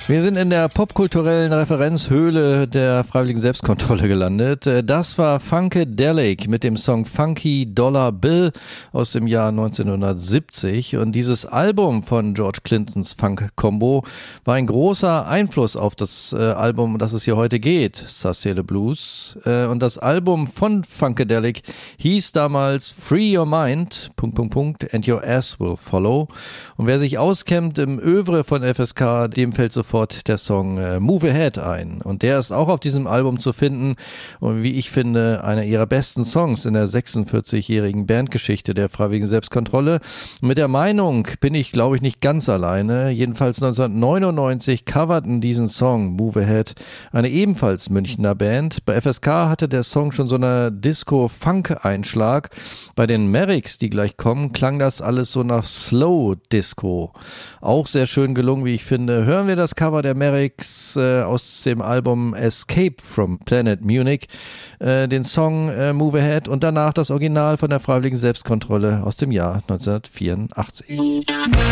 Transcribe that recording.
Wir sind in der popkulturellen Referenzhöhle der Freiwilligen Selbstkontrolle gelandet. Das war Funkadelic mit dem Song Funky Dollar Bill aus dem Jahr 1970. Und dieses Album von George Clintons Funk-Combo war ein großer Einfluss auf das Album, um das es hier heute geht, Sarsaparilla Blues. Und das Album von Funkadelic hieß damals Free Your Mind, ... and Your Ass Will Follow. Und wer sich auskennt im Övre von FSK, dem fällt sofort der Song Move Ahead ein. Und der ist auch auf diesem Album zu finden und wie ich finde, einer ihrer besten Songs in der 46-jährigen Bandgeschichte der Freiwilligen Selbstkontrolle. Mit der Meinung bin ich, glaube ich, nicht ganz alleine. Jedenfalls 1999 coverten diesen Song Move Ahead eine ebenfalls Münchner Band. Bei FSK hatte der Song schon so einen Disco-Funk-Einschlag. Bei den Merricks, die gleich kommen, klang das alles so nach Slow-Disco. Auch sehr schön gelungen, wie ich finde. Hören wir das Cover der Merricks aus dem Album Escape from Planet Munich, den Song Move Ahead und danach das Original von der Freiwilligen Selbstkontrolle aus dem Jahr 1984.